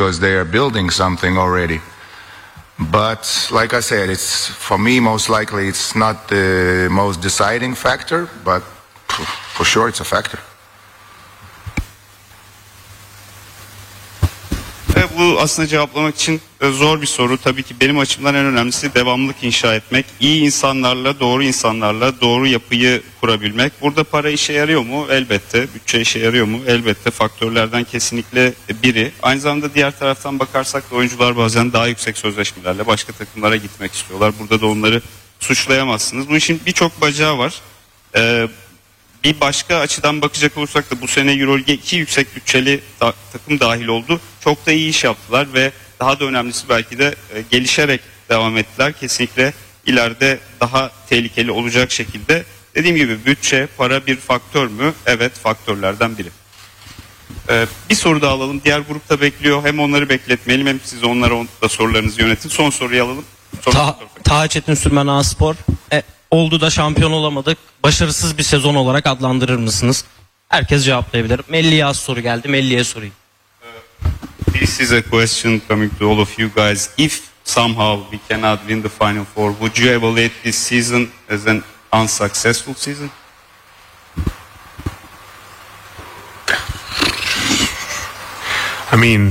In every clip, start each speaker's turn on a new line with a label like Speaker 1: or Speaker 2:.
Speaker 1: because they are building something already. But like I said, it's for me most likely it's not the most deciding factor, but for sure it's a factor.
Speaker 2: Bu aslında cevaplamak için zor bir soru. Tabii ki benim açımdan en önemlisi devamlılık inşa etmek. İyi insanlarla, doğru yapıyı kurabilmek. Burada para işe yarıyor mu? Elbette. Bütçe işe yarıyor mu? Elbette. Faktörlerden kesinlikle biri. Aynı zamanda diğer taraftan bakarsak da oyuncular bazen daha yüksek sözleşmelerle başka takımlara gitmek istiyorlar. Burada da onları suçlayamazsınız. Bu işin birçok bacağı var. Bir başka açıdan bakacak olursak da bu sene Euroleague'e 2 yüksek bütçeli takım dahil oldu. Çok da iyi iş yaptılar ve daha da önemlisi belki de gelişerek devam ettiler. Kesinlikle ileride daha tehlikeli olacak şekilde. Dediğim gibi bütçe, para bir faktör mü? Evet, faktörlerden biri. Bir soru daha alalım. Diğer grupta bekliyor. Hem onları bekletmeyelim hem siz onlara da sorularınızı yönetin. Son soruyu alalım.
Speaker 3: Taha Çetin Sürmen A-Spor. Oldu da şampiyon olamadık. Başarısız bir sezon olarak adlandırır mısınız? Herkes cevaplayabilir. Melli'ye az soru geldi. Melli'ye sorayım.
Speaker 2: This is a question coming to all of you guys. If somehow we cannot win the Final Four, would you evaluate this season as an unsuccessful season?
Speaker 4: I mean,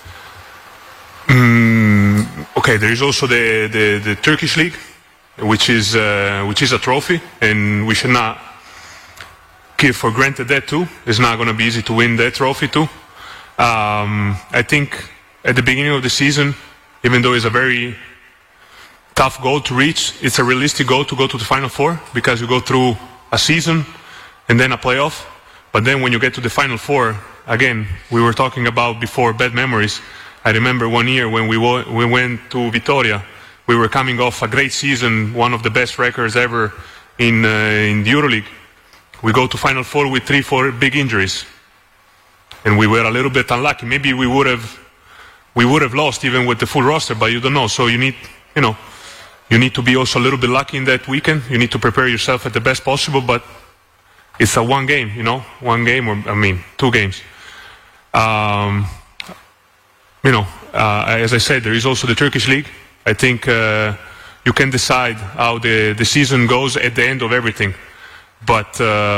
Speaker 4: okay. There is also the Turkish League, which is a trophy, and we should not give for granted that too. It's not going to be easy to win that trophy too. I think at the beginning of the season, even though it's a very tough goal to reach, it's a realistic goal to go to the Final Four because you go through a season and then a playoff. But then when you get to the Final Four, again, we were talking about before bad memories. I remember one year when we went to Vitória. We were coming off a great season, one of the best records ever in the EuroLeague. We go to Final Four with 3-4 big injuries, and we were a little bit unlucky. Maybe we would have lost even with the full roster, but you don't know. So you need to be also a little bit lucky in that weekend. You need to prepare yourself at the best possible, but it's a one game, or 2 games. As I said, there is also the Turkish League. I think you can decide how the season goes at the end of everything. But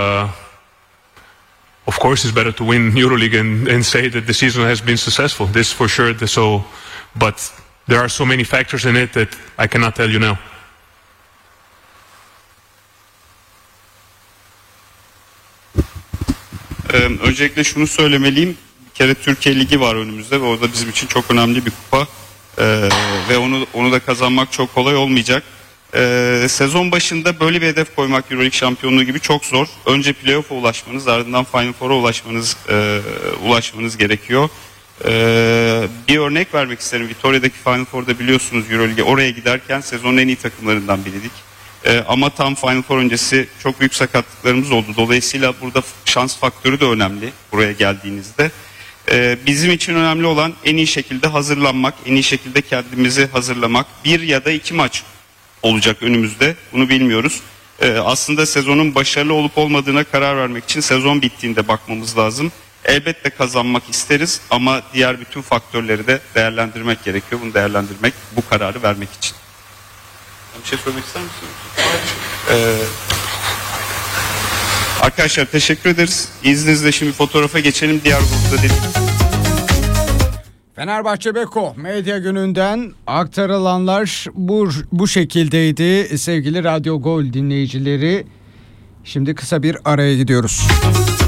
Speaker 4: of course, it's better to win EuroLeague and say that the season has been successful. This for sure. But there are so many factors in it that I cannot tell you now.
Speaker 2: Öncelikle şunu söylemeliyim. Bir kere Türkiye Ligi var önümüzde ve orada bizim için çok önemli bir kupa. Ve onu da kazanmak çok kolay olmayacak. Sezon başında böyle bir hedef koymak EuroLeague şampiyonluğu gibi çok zor. Önce playoff'a ulaşmanız, ardından Final Four'a ulaşmanız gerekiyor. Bir örnek vermek isterim. Vitoria'daki Final Four'da biliyorsunuz EuroLeague'e oraya giderken sezonun en iyi takımlarından biriydik. Ama tam Final Four öncesi çok büyük sakatlıklarımız oldu. Dolayısıyla burada şans faktörü de önemli buraya geldiğinizde. Bizim için önemli olan en iyi şekilde hazırlanmak, en iyi şekilde kendimizi hazırlamak. 1 ya da 2 maç olacak önümüzde, bunu bilmiyoruz. Aslında sezonun başarılı olup olmadığına karar vermek için sezon bittiğinde bakmamız lazım. Elbette kazanmak isteriz ama diğer bütün faktörleri de değerlendirmek gerekiyor. Bunu değerlendirmek, bu kararı vermek için. Bir şey söylemek ister misiniz? Arkadaşlar teşekkür ederiz. İzninizle şimdi fotoğrafa geçelim. Diğer grupta dedik.
Speaker 5: Fenerbahçe Beko Medya Günü'nden aktarılanlar bu şekildeydi sevgili Radyo Gol dinleyicileri. Şimdi kısa bir araya gidiyoruz.